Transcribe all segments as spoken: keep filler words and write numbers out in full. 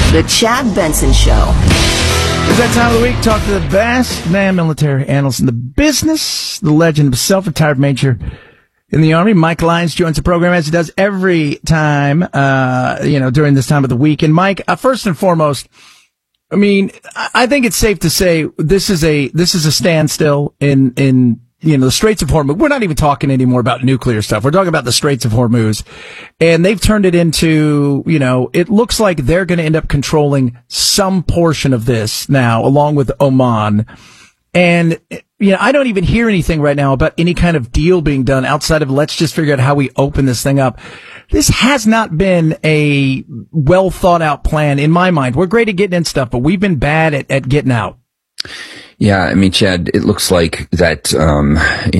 The Chad Benson Show. It's that time of the week. Talk to the best man military analyst in the business, the legend of self-retired major in the Army. Mike Lyons joins the program as he does every time, uh, you know, during this time of the week. And Mike, uh, first and foremost, I mean, I think it's safe to say this is a this is a standstill in in. You know, the Straits of Hormuz. We're not even talking anymore about nuclear stuff. We're talking about the Straits of Hormuz. And they've turned it into, you know, it looks like they're going to end up controlling some portion of this now, along with Oman. And, you know, I don't even hear anything right now about any kind of deal being done outside of let's just figure out how we open this thing up. This has not been a well thought out plan in my mind. We're great at getting in stuff, but we've been bad at, at getting out. Yeah, I mean, Chad, it looks like that, um,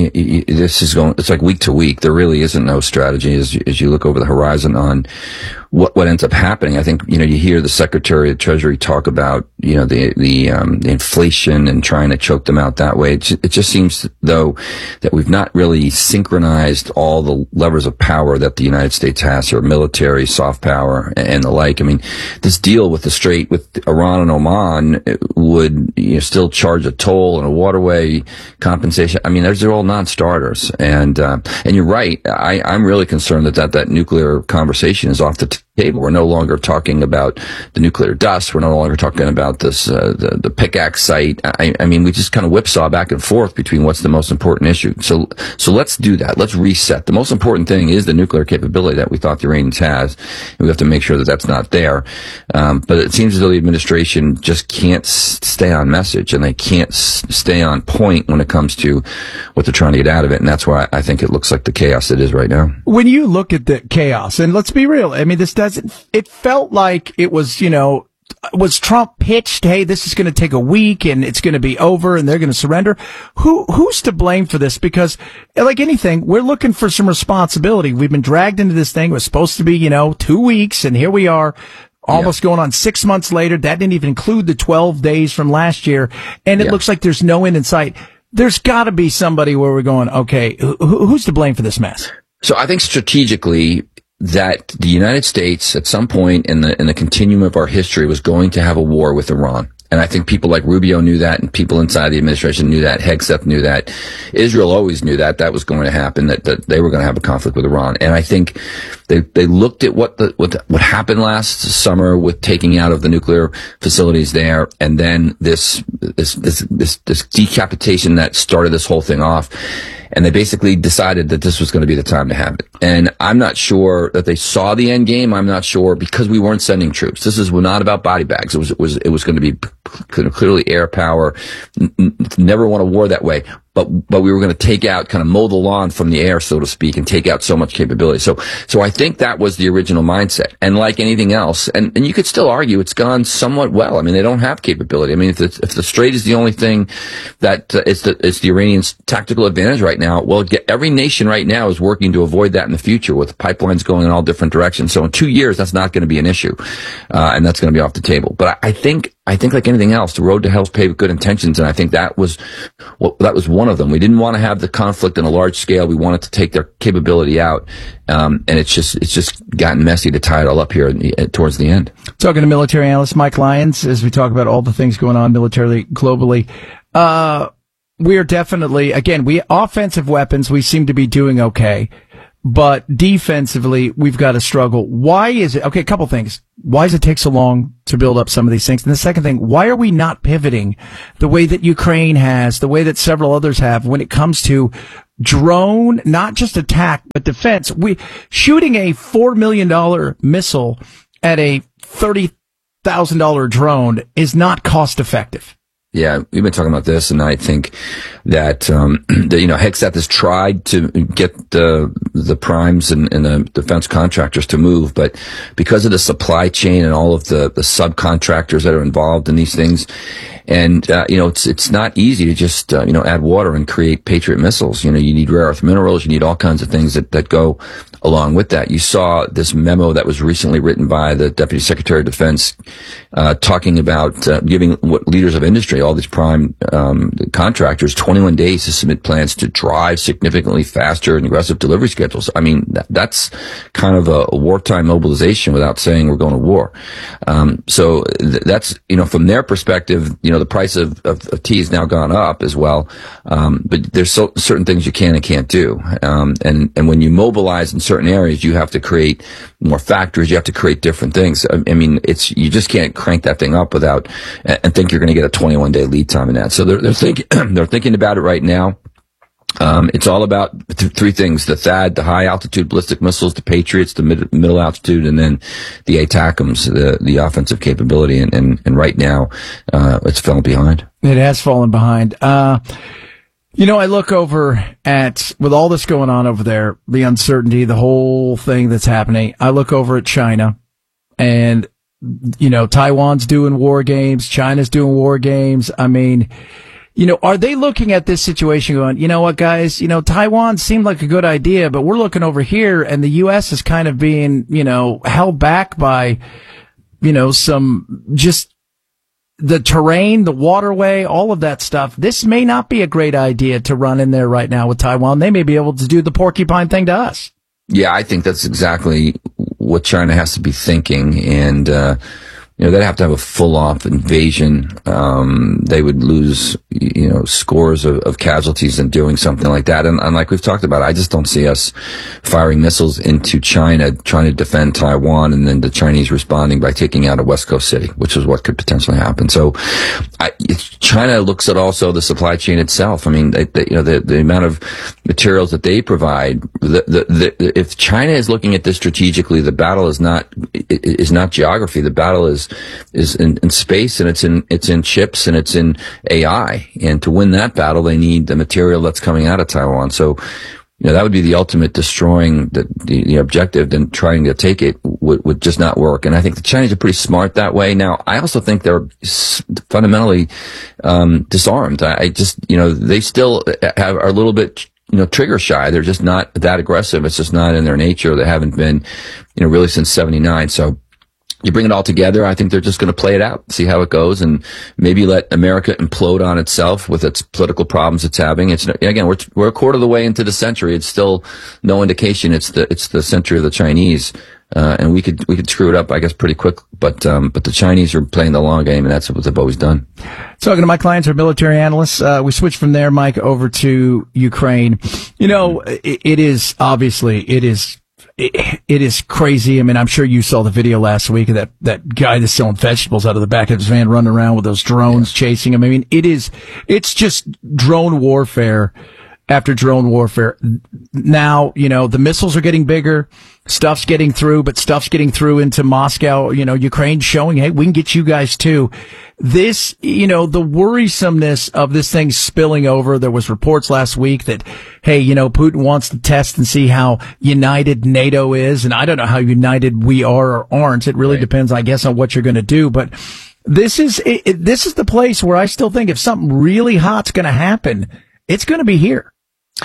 this is going, it's like week to week. There really isn't no strategy as you, as you look over the horizon on what, what ends up happening. I think, you know, you hear the Secretary of Treasury talk about, you know, the, the, um, the inflation and trying to choke them out that way. It just, it just seems though that we've not really synchronized all the levers of power that the United States has, or military, soft power, and the like. I mean, this deal with the Strait, with Iran and Oman would, you know, still charge a toll and a waterway compensation. I mean, those are all non-starters. And, uh, and you're right. I, I'm really concerned that, that that nuclear conversation is off the t- table. We're no longer talking about the nuclear dust. We're no longer talking about this, uh, the, the pickaxe site. I, I mean, we just kind of whipsaw back and forth between what's the most important issue. So, so let's do that. Let's reset. The most important thing is the nuclear capability that we thought the Iranians has. And we have to make sure that that's not there. Um, but it seems as though the administration just can't s- stay on message, and they can't s- stay on point when it comes to what they're trying to get out of it. And that's why I think it looks like the chaos it is right now. When you look at the chaos, and let's be real, I mean, this doesn't, it felt like it was, you know, was Trump pitched, hey, this is going to take a week and it's going to be over and they're going to surrender? Who, who's to blame for this? Because like anything, we're looking for some responsibility. We've been dragged into this thing. It was supposed to be, you know, two weeks and here we are. Almost yeah. going on six months later. That didn't even include the twelve days from last year. And it yeah. looks like there's no end in sight. There's got to be somebody where we're going, okay, who, who's to blame for this mess? So I think strategically that the United States at some point in the in the continuum of our history was going to have a war with Iran. And I think people like Rubio knew that, and people inside the administration knew that. Hegseth knew that. Israel always knew that that was going to happen, that, that they were going to have a conflict with Iran. And I think they they looked at what the what what happened last summer with taking out of the nuclear facilities there, and then this this this this, this decapitation that started this whole thing off. And they basically decided that this was going to be the time to have it. And I'm not sure that they saw the end game. I'm not sure, because we weren't sending troops. This is not about body bags. It was, it was, it was going to be clearly air power. Never won a war that way. But, but we were going to take out, kind of mow the lawn from the air, so to speak, and take out so much capability. So, so I think that was the original mindset. And like anything else, and, and you could still argue it's gone somewhat well. I mean, they don't have capability. I mean, if the, if the Strait is the only thing that uh, it's the, it's the Iranians' tactical advantage right now, well, get, every nation right now is working to avoid that in the future with pipelines going in all different directions. So in two years, that's not going to be an issue. Uh, and that's going to be off the table. But I, I think, I think like anything else, the road to hell's paved with good intentions, and I think that was well, that was one of them. We didn't want to have the conflict on a large scale. We wanted to take their capability out, um, and it's just it's just gotten messy to tie it all up here in the, uh, towards the end. Talking to military analyst Mike Lyons as we talk about all the things going on militarily globally. Uh, we are definitely, again, we offensive weapons. We seem to be doing okay. But defensively, we've got to struggle. Why is it? Okay, a couple things. Why does it take so long to build up some of these things? And the second thing, why are we not pivoting the way that Ukraine has, the way that several others have when it comes to drone, not just attack, but defense? We shooting a four million dollars missile at a thirty thousand dollars drone is not cost effective. Yeah, we've been talking about this, and I think that, um, the, you know, Hegseth has tried to get the, the primes and, and the defense contractors to move, but because of the supply chain and all of the, the subcontractors that are involved in these things, and, uh, you know, it's, it's not easy to just, uh, you know, add water and create Patriot missiles. You know, you need rare earth minerals, you need all kinds of things that, that go along with that. You saw this memo that was recently written by the Deputy Secretary of Defense, uh, talking about uh, giving what leaders of industry, all these prime um, contractors, twenty-one days to submit plans to drive significantly faster and aggressive delivery schedules. I mean, that, that's kind of a, a wartime mobilization without saying we're going to war. Um, so th- that's, you know, from their perspective, you know, the price of, of, of tea has now gone up as well. Um, but there's so, certain things you can and can't do. Um, and, and when you mobilize in certain areas, you have to create more factories. You have to create different things. I, I mean, it's, you just can't crank that thing up without, and think you're going to get a twenty-one day lead time in that. So they're, they're thinking, they're thinking about it right now. Um, it's all about th- three things: the THAAD, the high altitude ballistic missiles, the Patriots, the mid- middle altitude, and then the ATACMS, the, the offensive capability. And, and, and right now, uh, it's fallen behind. It has fallen behind. Uh, you know, I look over at, with all this going on over there, the uncertainty, the whole thing that's happening, I look over at China, and, you know, Taiwan's doing war games, China's doing war games. I mean, you know, are they looking at this situation going, you know what, guys, you know, Taiwan seemed like a good idea, but we're looking over here and the U S is kind of being, you know, held back by, you know, some just the terrain, the waterway, all of that stuff. This may not be a great idea to run in there right now with Taiwan. They may be able to do the porcupine thing to us. Yeah, I think that's exactly what China has to be thinking. And, uh, you know, they'd have to have a full-off invasion. Um, they would lose, you know, scores of, of casualties in doing something like that. And, and like we've talked about, I just don't see us firing missiles into China, trying to defend Taiwan, and then the Chinese responding by taking out a West Coast city, which is what could potentially happen. So, I, it's, China looks at also the supply chain itself. I mean, they, they, you know, the, the amount of materials that they provide. The, the, the, if China is looking at this strategically, the battle is not is not geography. The battle is is in, in space, and it's in it's in chips, and it's in A I. And to win that battle, they need the material that's coming out of Taiwan. So, you know, that would be the ultimate destroying the the, the objective. Then trying to take it would, would just not work. And I think the Chinese are pretty smart that way. Now, I also think they're fundamentally um, disarmed. I, I just, you know, they still have are a little bit, you know, trigger shy. They're just not that aggressive. It's just not in their nature. They haven't been, you know, really since seventy-nine. So you bring it all together, I think they're just going to play it out, see how it goes, and maybe let America implode on itself with its political problems it's having. It's, again, we're, we're a quarter of the way into the century. It's still no indication it's the, it's the century of the Chinese. Uh, and we could, we could screw it up, I guess, pretty quick. But, um, but the Chinese are playing the long game, and that's what they've always done. Talking to my clients, our military analysts, uh, we switch from there, Mike, over to Ukraine. You know, it, it is obviously, it is, It, it is crazy. I mean, I'm sure you saw the video last week of that, that guy that's selling vegetables out of the back of his van running around with those drones yeah. chasing him. I mean, it is, it's just drone warfare after drone warfare. Now, you know, the missiles are getting bigger, stuff's getting through, but stuff's getting through into Moscow. You know, Ukraine's showing, hey, we can get you guys too. This, you know, the worrisomeness of this thing spilling over. There was reports last week that, hey, you know, Putin wants to test and see how united NATO is. And I don't know how united we are or aren't. It really right. depends, I guess, on what you're going to do. But this is, it, it, this is the place where I still think if something really hot's going to happen, it's going to be here.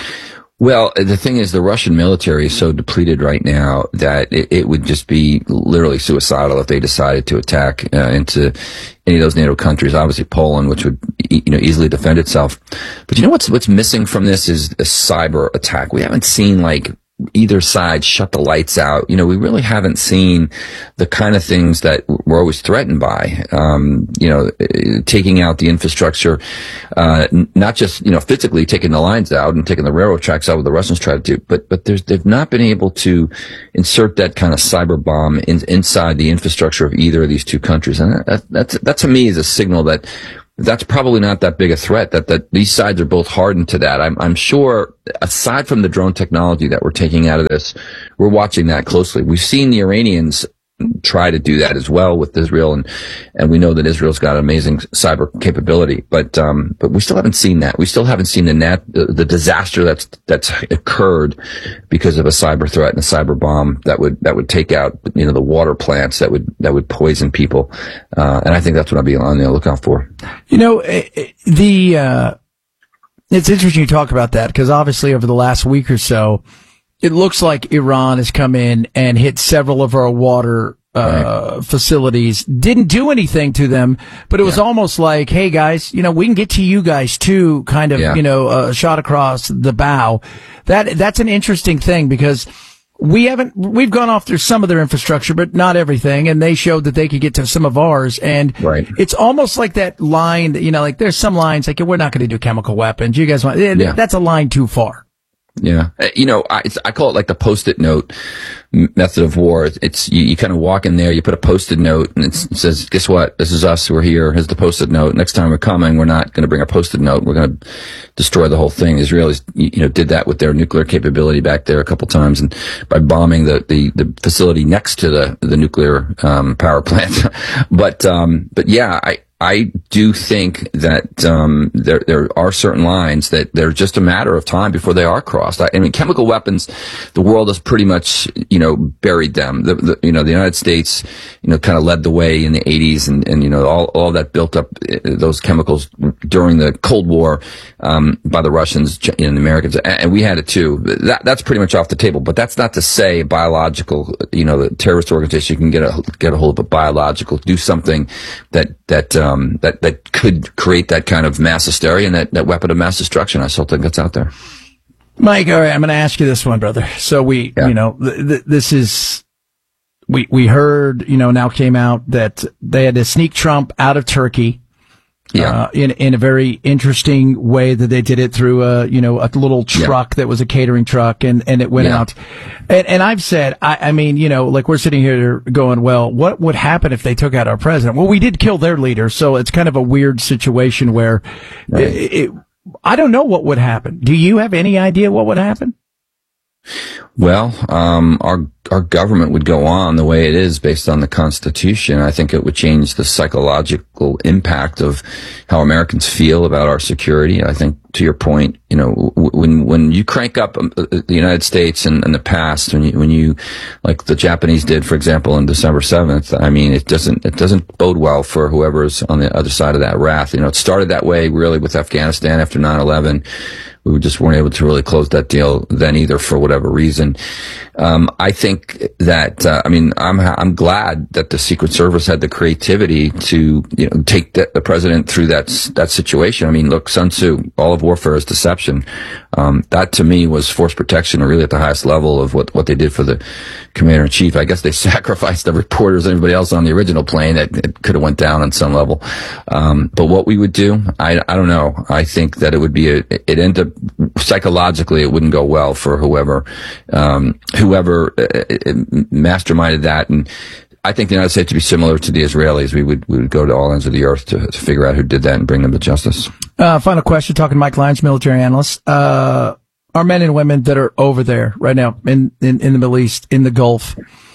Well, the thing is, the Russian military is so depleted right now that it, it would just be literally suicidal if they decided to attack uh, into any of those NATO countries. Obviously, Poland, which would you know easily defend itself. But you know what's what's missing from this is a cyber attack. We haven't seen like either side shut the lights out. You know, we really haven't seen the kind of things that we're always threatened by. Um, you know, taking out the infrastructure, uh, not just, you know, physically taking the lines out and taking the railroad tracks out, what the Russians try to do, but, but there's, they've not been able to insert that kind of cyber bomb in, inside the infrastructure of either of these two countries. And that, that's, that to me is a signal that that's probably not that big a threat, that, that these sides are both hardened to that. I'm, I'm sure, aside from the drone technology that we're taking out of this, we're watching that closely. We've seen the Iranians try to do that as well with Israel, and, and we know that Israel's got amazing cyber capability, but, um, but we still haven't seen that. We still haven't seen the nat, the, the disaster that's, that's occurred because of a cyber threat and a cyber bomb that would, that would take out, you know, the water plants that would, that would poison people. Uh, and I think that's what I'll be on the lookout for. You know, the, uh, it's interesting you talk about that because obviously over the last week or so, it looks like Iran has come in and hit several of our water uh, right. facilities. Didn't do anything to them, but it was yeah. almost like, hey guys, you know, we can get to you guys too, kind of, yeah. you know, a uh, shot across the bow. That that's an interesting thing because we haven't, we've gone off through some of their infrastructure, but not everything. And they showed that they could get to some of ours. And right. it's almost like that line that, you know, like there's some lines like, we're not going to do chemical weapons. You guys want, yeah. that's a line too far. Yeah. You know, I, it's, I call it like the post-it note method of war. It's, you, you kind of walk in there, you put a post-it note and it's, it says, guess what? This is us. We're here. Here's the post-it note. Next time we're coming, we're not going to bring a post-it note. We're going to destroy the whole thing. The Israelis, you know, did that with their nuclear capability back there a couple times and by bombing the, the, the facility next to the, the nuclear, um, power plant. but, um, but yeah, I, I do think that um, there there are certain lines that they're just a matter of time before they are crossed. I, I mean, chemical weapons, the world has pretty much you know buried them. The, the you know the United States you know kind of led the way in the eighties, and and you know all all that built up uh, those chemicals during the Cold War um, by the Russians and the Americans, and we had it too. That that's pretty much off the table. But that's not to say biological. You know, the terrorist organization can get a get a hold of a biological, do something that that. Um, Um, that, that could create that kind of mass hysteria and that, that weapon of mass destruction. I still think that's out there. Mike, all right, I'm going to ask you this one, brother. So we, yeah. you know, th- th- this is, we, we heard, you know, now came out that they had to sneak Trump out of Turkey. Yeah. Uh, in, in a very interesting way that they did it through a, you know, a little truck yeah. that was a catering truck and, and it went yeah. out. And, and I've said, I, I mean, you know, like we're sitting here going, well, what would happen if they took out our president? Well, we did kill their leader. So it's kind of a weird situation where right. it, it, I don't know what would happen. Do you have any idea what would happen? Well, um, our our government would go on the way it is based on the Constitution. I think it would change the psychological impact of how Americans feel about our security. I think, to your point, you know, when when you crank up the United States in, in the past, when you when you like the Japanese did, for example, on December seventh, I mean, it doesn't it doesn't bode well for whoever's on the other side of that wrath. You know, it started that way really with Afghanistan after nine eleven. We just weren't able to really close that deal then either for whatever reason. Um, I think that, uh, I mean, I'm, I'm glad that the Secret Service had the creativity to, you know, take the, the president through that, that situation. I mean, look, Sun Tzu, all of warfare is deception. Um, that to me was force protection really at the highest level of what, what they did for the commander in chief. I guess they sacrificed the reporters and everybody else on the original plane. That it could have went down on some level. Um, but what we would do, I, I don't know. I think that it would be a, it ended up, psychologically, it wouldn't go well for whoever, um, whoever uh, masterminded that. And I think the United States to be similar to the Israelis. We would we would go to all ends of the earth to, to figure out who did that and bring them to justice. Uh, final question, talking to Mike Lyons, military analyst. Uh, our men and women that are over there right now in, in, in the Middle East, in the Gulf,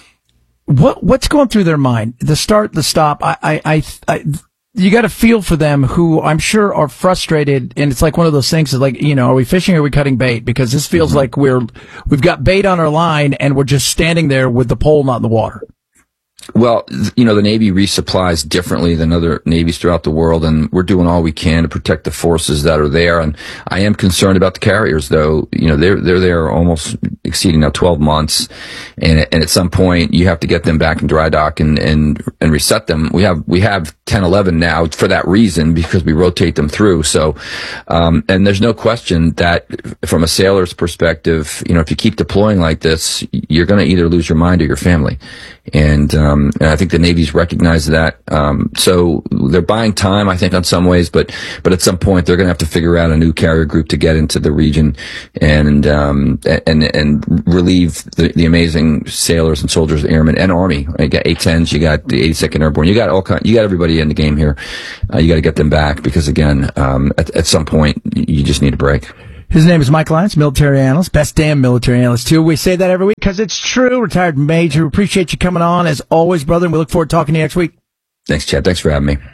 what what's going through their mind? The start, the stop. I, I, I, I you got to feel for them who I'm sure are frustrated. And it's like one of those things that like, you know, are we fishing or are we cutting bait? Because this feels mm-hmm. like we're, we've got bait on our line and we're just standing there with the pole not in the water. Well, you know, the Navy resupplies differently than other navies throughout the world, and we're doing all we can to protect the forces that are there. And I am concerned about the carriers, though. You know, they're they're there almost exceeding now twelve months, and and at some point you have to get them back in dry dock and and and reset them. We have we have ten, eleven now for that reason because we rotate them through. So, um, and there's no question that from a sailor's perspective, you know, if you keep deploying like this, you're going to either lose your mind or your family. And, um, and I think the Navy's recognized that. Um, so they're buying time, I think, on some ways, but, but at some point they're going to have to figure out a new carrier group to get into the region and, um, and, and relieve the, the amazing sailors and soldiers, airmen and Army. You got A tens, you got the eighty-second Airborne, you got all kind, you got everybody in the game here. Uh, you got to get them back because again, um, at, at some point you just need a break. His name is Mike Lyons, military analyst, best damn military analyst too. We say that every week because it's true. Retired major. Appreciate you coming on as always, brother. And we look forward to talking to you next week. Thanks, Chad. Thanks for having me.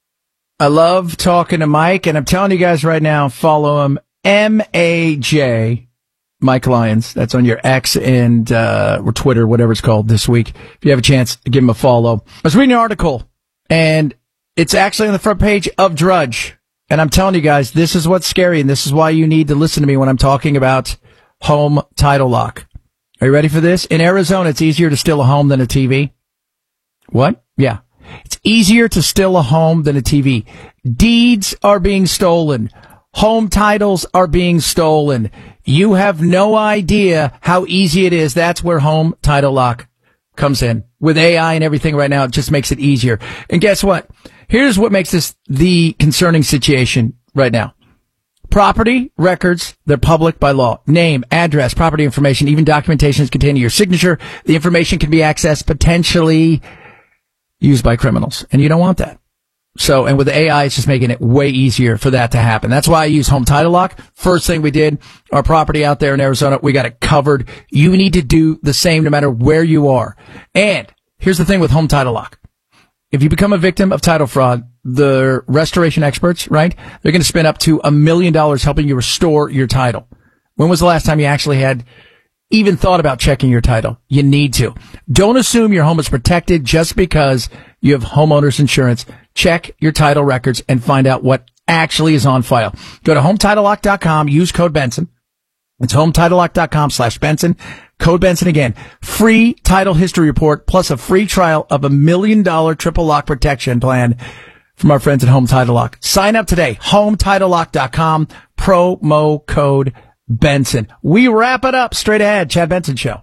I love talking to Mike, and I'm telling you guys right now, follow him, M A J, Mike Lyons. That's on your X and uh, or Twitter, whatever it's called this week. If you have a chance, give him a follow. I was reading an article, and it's actually on the front page of Drudge. And I'm telling you guys, this is what's scary, and this is why you need to listen to me when I'm talking about home title lock. Are you ready for this? In Arizona, it's easier to steal a home than a T V. What? Yeah. It's easier to steal a home than a T V. Deeds are being stolen. Home titles are being stolen. You have no idea how easy it is. That's where Home Title Lock comes in. With A I and everything right now, it just makes it easier. And guess what? Here's what makes this the concerning situation right now. Property records, they're public by law. Name, address, property information, even documentation is contained in your signature. The information can be accessed, potentially used by criminals. And you don't want that. So, and with the A I, it's just making it way easier for that to happen. That's why I use Home Title Lock. First thing we did, our property out there in Arizona, we got it covered. You need to do the same no matter where you are. And here's the thing with Home Title Lock. If you become a victim of title fraud, the restoration experts, right, they're going to spend up to a million dollars helping you restore your title. When was the last time you actually had even thought about checking your title? You need to. Don't assume your home is protected just because you have homeowners insurance. Check your title records and find out what actually is on file. Go to home title lock dot com, use code Benson. It's home title lock dot com slash Benson. Code Benson again. Free title history report plus a free trial of a million dollar triple lock protection plan from our friends at Home Title Lock. Sign up today. home title lock dot com, promo code Benson. We wrap it up straight ahead. Chad Benson Show.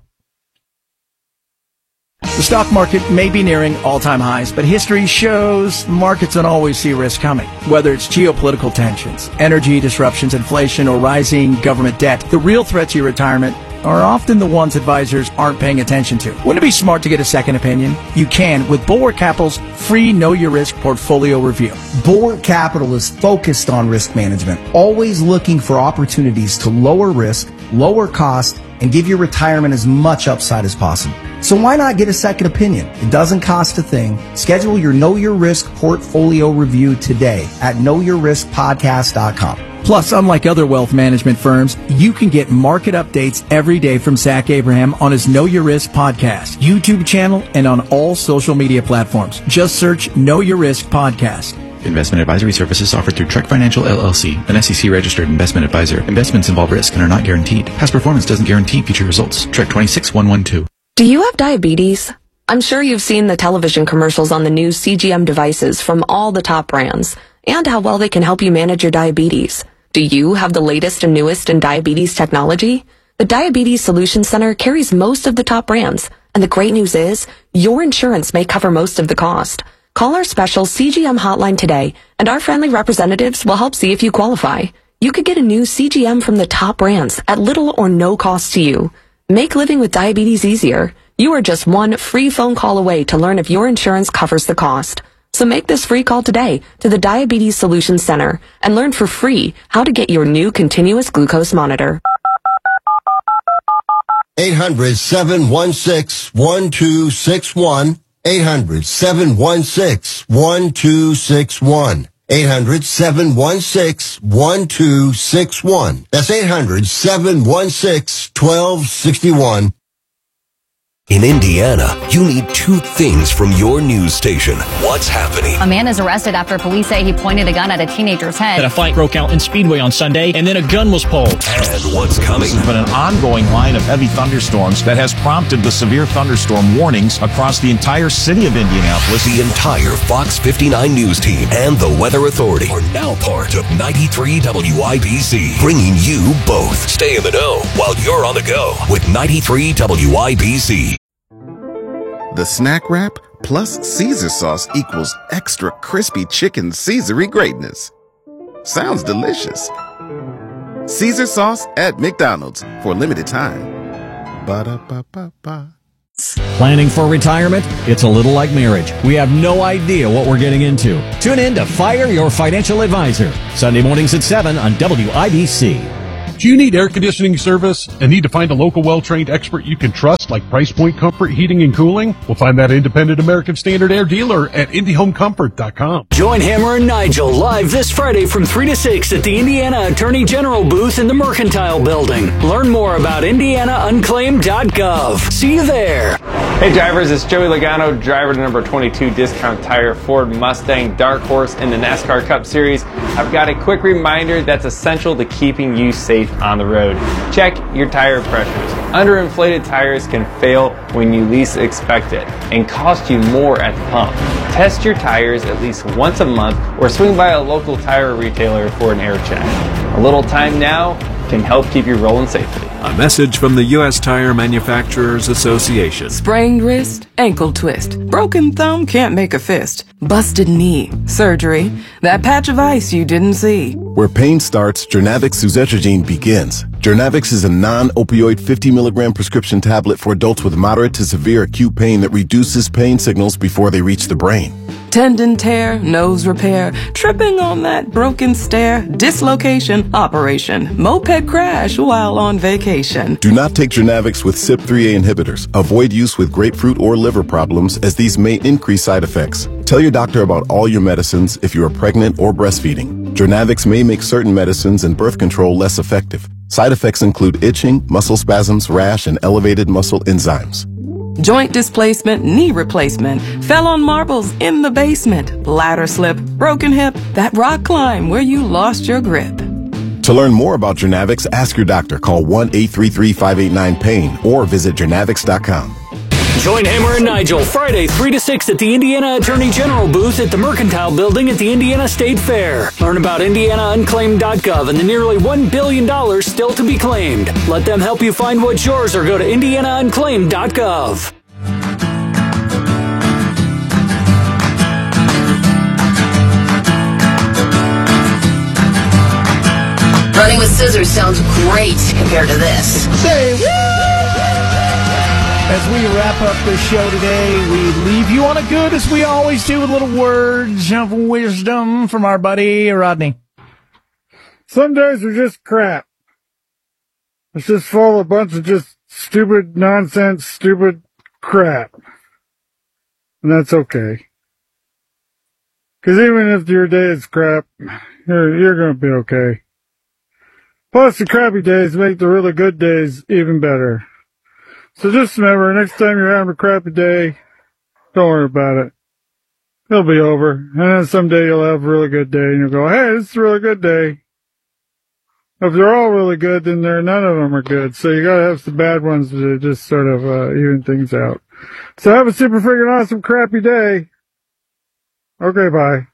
The stock market may be nearing all-time highs, but history shows markets don't always see risk coming. Whether it's geopolitical tensions, energy disruptions, inflation, or rising government debt, the real threats to your retirement are often the ones advisors aren't paying attention to. Wouldn't it be smart to get a second opinion? You can with Bulwark Capital's free Know Your Risk portfolio review. Bulwark Capital is focused on risk management, always looking for opportunities to lower risk, lower cost, and give your retirement as much upside as possible. So why not get a second opinion? It doesn't cost a thing. Schedule your Know Your Risk portfolio review today at know your risk podcast dot com. Plus, unlike other wealth management firms, you can get market updates every day from Zach Abraham on his Know Your Risk podcast, YouTube channel, and on all social media platforms. Just search Know Your Risk Podcast. Investment advisory services offered through Trek Financial L L C, an S E C-registered investment advisor. Investments involve risk and are not guaranteed. Past performance doesn't guarantee future results. Trek twenty-six one one two. Do you have diabetes? I'm sure you've seen the television commercials on the new C G M devices from all the top brands and how well they can help you manage your diabetes. Do you have the latest and newest in diabetes technology? The Diabetes Solutions Center carries most of the top brands, and the great news is your insurance may cover most of the cost. Call our special C G M hotline today, and our friendly representatives will help see if you qualify. You could get a new C G M from the top brands at little or no cost to you. Make living with diabetes easier. You are just one free phone call away to learn if your insurance covers the cost. So make this free call today to the Diabetes Solutions Center and learn for free how to get your new continuous glucose monitor. eight hundred, seven one six, one two six one. eight hundred, seven one six, one two six one. eight hundred, seven one six, one two six one. That's eight hundred, seven one six, one two six one. In Indiana, you need two things from your news station. What's happening? A man is arrested after police say he pointed a gun at a teenager's head. A fight broke out in Speedway on Sunday, and then a gun was pulled. And what's coming? There's been an ongoing line of heavy thunderstorms that has prompted the severe thunderstorm warnings across the entire city of Indianapolis. The entire Fox fifty-nine News team and the Weather Authority are now part of ninety-three W I B C, bringing you both. Stay in the know while you're on the go with ninety-three W I B C. The Snack Wrap plus Caesar sauce equals extra crispy chicken Caesar-y greatness. Sounds delicious. Caesar sauce at McDonald's for a limited time. Ba-da-ba-ba-ba. Planning for retirement? It's a little like marriage. We have no idea what we're getting into. Tune in to Fire Your Financial Advisor, Sunday mornings at seven on W I B C. Do you need air conditioning service and need to find a local well-trained expert you can trust like Price Point Comfort Heating and Cooling? We'll find that independent American Standard Air dealer at Indy Home Comfort dot com. Join Hammer and Nigel live this Friday from three to six at the Indiana Attorney General booth in the Mercantile Building. Learn more about indiana unclaimed dot gov. See you there. Hey drivers, it's Joey Logano, driver to number twenty-two Discount Tire Ford Mustang Dark Horse in the NASCAR Cup Series. I've got a quick reminder that's essential to keeping you safe on the road. Check your tire pressures. Underinflated tires can fail when you least expect it and cost you more at the pump. Test your tires at least once a month or swing by a local tire retailer for an air check. A little time now can help keep you rolling safely. A message from the U S Tire Manufacturers Association. Sprained wrist, ankle twist, broken thumb can't make a fist, busted knee, surgery, that patch of ice you didn't see. Where pain starts, Jernavix suzetrigine begins. Jernavix is a non-opioid fifty milligram prescription tablet for adults with moderate to severe acute pain that reduces pain signals before they reach the brain. Tendon tear, nose repair, tripping on that broken stair, dislocation, operation, moped crash while on vacation. Do not take Jernavix with C Y P three A inhibitors. Avoid use with grapefruit or liver problems as these may increase side effects. Tell your doctor about all your medicines if you are pregnant or breastfeeding. Jernavix may make certain medicines and birth control less effective. Side effects include itching, muscle spasms, rash, and elevated muscle enzymes. Joint displacement, knee replacement, fell on marbles in the basement, ladder slip, broken hip, that rock climb where you lost your grip. To learn more about Jernavix, ask your doctor. Call one eight three three, five eight nine, pain or visit jernavix dot com. Join Hammer and Nigel Friday three to six at the Indiana Attorney General booth at the Mercantile Building at the Indiana State Fair. Learn about indiana unclaimed dot gov and the nearly one billion dollars still to be claimed. Let them help you find what's yours or go to indiana unclaimed dot gov. Running with scissors sounds great compared to this. Say woo! As we wrap up the show today, we leave you on a good, as we always do, with little words of wisdom from our buddy Rodney. Some days are just crap. It's just full of a bunch of just stupid nonsense, stupid crap. And that's okay. Because even if your day is crap, you're, you're going to be okay. Plus, the crappy days make the really good days even better. So just remember, next time you're having a crappy day, don't worry about it. It'll be over. And then someday you'll have a really good day, and you'll go, hey, this is a really good day. If they're all really good, then they're, none of them are good. So you gotta have some bad ones to just sort of uh, even things out. So have a super freaking awesome crappy day. Okay, bye.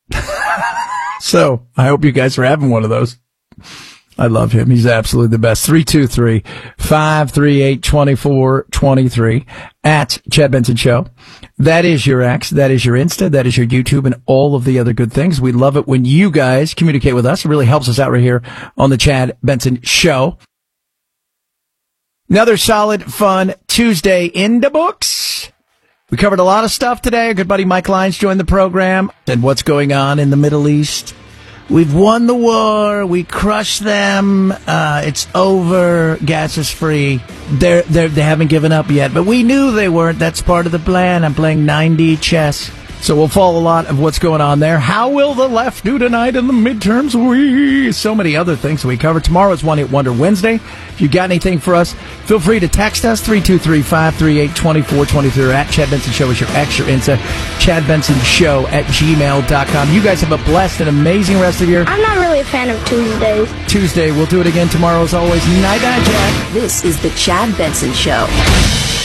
So, I hope you guys are having one of those. I love him. He's absolutely the best. three two three, five three eight, two four two three at Chad Benson Show. That is your X. That is your Insta. That is your YouTube and all of the other good things. We love it when you guys communicate with us. It really helps us out right here on the Chad Benson Show. Another solid, fun Tuesday in the books. We covered a lot of stuff today. Our good buddy Mike Lyons joined the program. And what's going on in the Middle East. We've won the war. We crushed them. Uh, it's over. Gas is free. They're, they're, they haven't given up yet, but we knew they weren't. That's part of the plan. I'm playing nine D chess. So we'll follow a lot of what's going on there. How will the left do tonight in the midterms? We so many other things we cover. Tomorrow is One Hit Wonder Wednesday. If you got anything for us, feel free to text us three two three, five three eight, two four two three or at Chad Benson Show is your X, your Insta. Chad Benson Show at gmail dot com. You guys have a blessed and amazing rest of your. I'm not really a fan of Tuesdays. Tuesday. We'll do it again tomorrow as always. Night night, Chad. This is the Chad Benson Show.